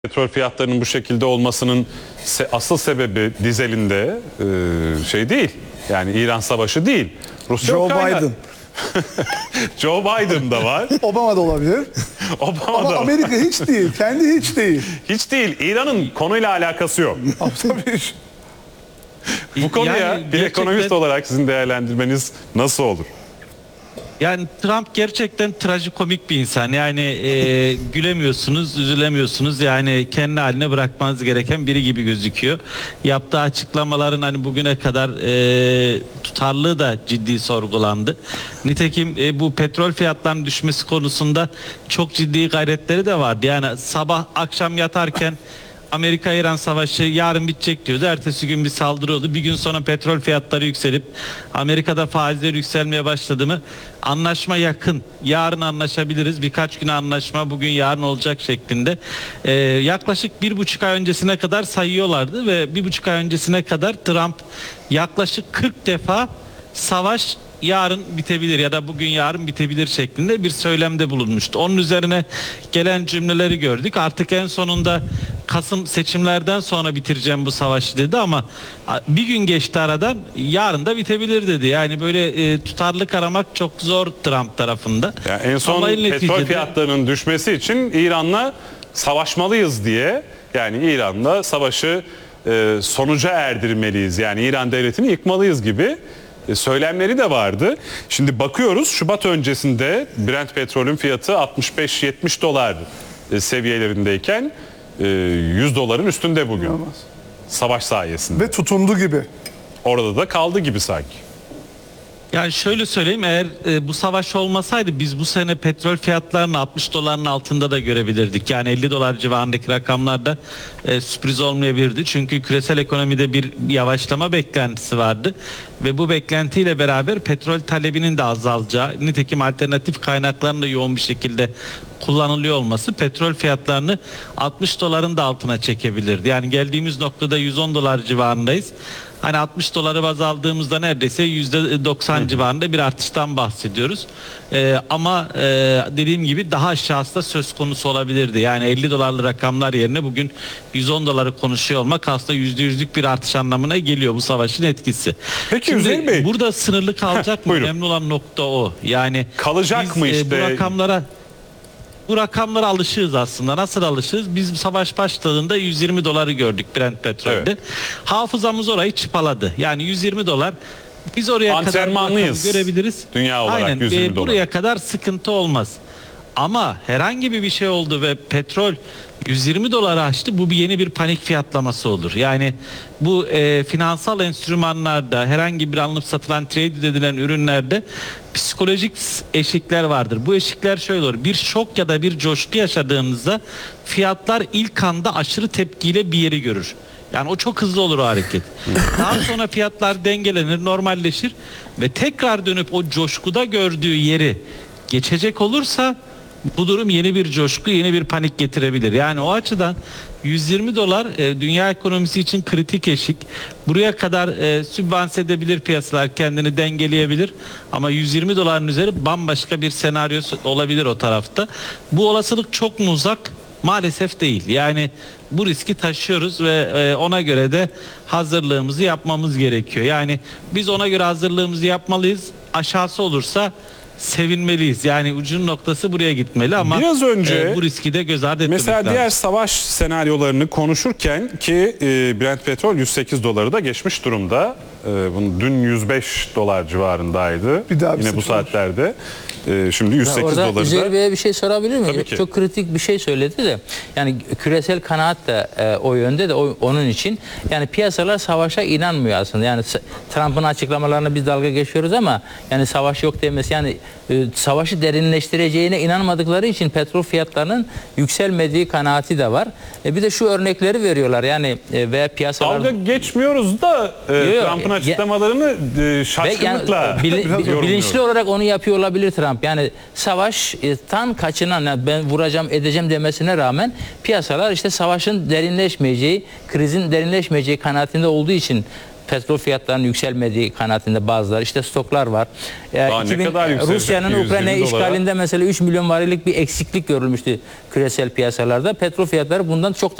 Petrol fiyatlarının bu şekilde olmasının asıl sebebi dizelinde şey değil. Yani İran savaşı değil. Rusya Joe Ukrayna. Biden. Joe Biden da var. Obama da olabilir. Obama Ama da var. Amerika hiç değil. Kendi hiç değil. Hiç değil. İran'ın konuyla alakası yok. Tabii. Bu konuya Yani bir gerçekten- ekonomist olarak sizin değerlendirmeniz nasıl olur? Yani Trump gerçekten trajikomik bir insan. Yani gülemiyorsunuz, üzülemiyorsunuz. Yani kendi haline bırakmanız gereken biri gibi gözüküyor. Yaptığı açıklamaların hani bugüne kadar tutarlılığı da ciddi sorgulandı. Nitekim bu petrol fiyatlarının düşmesi konusunda çok ciddi gayretleri de vardı. Yani sabah akşam yatarken Amerika-İran savaşı yarın bitecek diyordu. Ertesi gün bir saldırı oldu. Bir gün sonra petrol fiyatları yükselip Amerika'da faizler yükselmeye başladı mı? Anlaşma yakın. Yarın anlaşabiliriz. Birkaç güne anlaşma bugün yarın olacak şeklinde. Yaklaşık 1,5 ay öncesine kadar sayıyorlardı ve 1,5 ay öncesine kadar Trump yaklaşık 40 defa savaş yarın bitebilir ya da bugün yarın bitebilir şeklinde bir söylemde bulunmuştu. Onun üzerine gelen cümleleri gördük. Artık en sonunda Kasım seçimlerden sonra bitireceğim bu savaşı dedi ama bir gün geçti aradan, yarın da bitebilir dedi. Yani böyle tutarlılık aramak çok zor Trump tarafında. Yani en son Ama petrol fiyatlarının düşmesi için İran'la savaşmalıyız diye, yani İran'la savaşı sonuca erdirmeliyiz. Yani İran devletini yıkmalıyız gibi söylemleri de vardı. Şimdi bakıyoruz, Şubat öncesinde Brent petrolün fiyatı 65-70 dolar seviyelerindeyken 100 doların üstünde bugün. İnanılmaz. Savaş sayesinde. Ve tutundu gibi. Orada da kaldı gibi sanki. Yani şöyle söyleyeyim, eğer bu savaş olmasaydı biz bu sene petrol fiyatlarını 60 doların altında da görebilirdik. Yani 50 dolar civarındaki rakamlarda sürpriz olmayabilirdi. Çünkü küresel ekonomide bir yavaşlama beklentisi vardı. Ve bu beklentiyle beraber petrol talebinin de azalacağı, nitekim alternatif kaynakların da yoğun bir şekilde kullanılıyor olması petrol fiyatlarını 60 doların da altına çekebilirdi. Yani geldiğimiz noktada 110 dolar civarındayız. Hani 60 doları baz aldığımızda neredeyse %90 civarında bir artıştan bahsediyoruz. Ama dediğim gibi daha aşağısı da söz konusu olabilirdi. Yani 50 dolarlı rakamlar yerine bugün 110 doları konuşuyor olmak aslında %100'lük bir artış anlamına geliyor bu savaşın etkisi. Peki Şimdi Üzeyir Bey. burada sınırlı kalacak mı? Buyurun. Önemli olan nokta o. Yani Kalacak biz, mı işte? Bu rakamlara alışığız aslında. Nasıl alışığız? Biz savaş başladığında 120 doları gördük Brent petrolde. Evet. Hafızamız orayı çıpaladı. Yani 120 dolar. Biz oraya kadar Antrenmanlıyız. görebiliriz. Dünya olarak Aynen, 120 dolar. buraya kadar sıkıntı olmaz. Ama herhangi bir şey oldu ve petrol 120 doları aştı, bu bir yeni bir panik fiyatlaması olur. Yani bu finansal enstrümanlarda, herhangi bir alınıp satılan, trade edilen ürünlerde psikolojik eşikler vardır. Bu eşikler şöyle olur: bir şok ya da bir coşku yaşadığınızda fiyatlar ilk anda aşırı tepkiyle bir yeri görür. Yani o çok hızlı olur o hareket. Daha sonra fiyatlar dengelenir, normalleşir ve tekrar dönüp o coşkuda gördüğü yeri geçecek olursa bu durum yeni bir coşku, yeni bir panik getirebilir. Yani o açıdan 120 dolar dünya ekonomisi için kritik eşik. Buraya kadar sübvanse edebilir piyasalar, kendini dengeleyebilir. Ama 120 doların üzeri bambaşka bir senaryo olabilir o tarafta. Bu olasılık çok mu uzak? Maalesef değil. Yani bu riski taşıyoruz ve ona göre de hazırlığımızı yapmamız gerekiyor. Yani biz ona göre hazırlığımızı yapmalıyız. Aşağısı olursa sevinmeliyiz. Yani ucun noktası buraya gitmeli ama Biraz önce bu riski de göz ardı etmemek mesela lazım. diğer savaş senaryolarını konuşurken ki Brent petrol 108 doları da geçmiş durumda. Bunu dün 105 dolar civarındaydı. Bir daha bir yine bu sıfır var. saatlerde. Şimdi 108 Orada doları Üzeyir da. Bey'e bir şey sorabilir miyim? Tabii ki. Çok kritik bir şey söyledi de. Yani küresel kanaat da o yönde de onun için. Yani piyasalar savaşa inanmıyor aslında. Yani Trump'ın açıklamalarına biz dalga geçiyoruz ama yani savaş yok demesi, yani savaşı derinleştireceğine inanmadıkları için petrol fiyatlarının yükselmediği kanaati de var. Bir de şu örnekleri veriyorlar. Yani veya piyasalar... Dalga geçmiyoruz da Trump'ın açıklamalarını şaşkınlıkla bilinçli olarak onu yapıyor olabilir Trump. Yani savaştan kaçınan, yani ben vuracağım edeceğim demesine rağmen piyasalar işte savaşın derinleşmeyeceği, krizin derinleşmeyeceği kanaatinde olduğu için petrol fiyatlarının yükselmediği kanaatinde bazıları. İşte stoklar var. Daha ne kadar yükselecek? Rusya'nın 120 Ukrayna dolara. işgalinde mesela 3 milyon varillik bir eksiklik görülmüştü küresel piyasalarda. Petrol fiyatları bundan çok